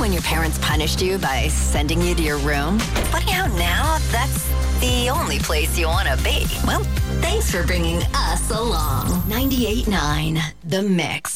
when your parents punished you by sending you to your room? Funny how now that's the only place you want to be. Well, thanks for bringing us along. 98.9 The Mix.